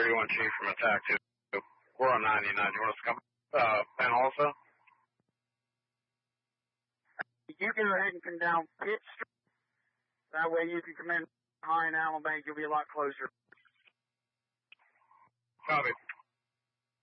31 Chief from Attack 2. We're on 99. You want us to come panel also? You go ahead and come down Pitt Street. That way you can come in behind Allen Bank. You'll be a lot closer. Copy.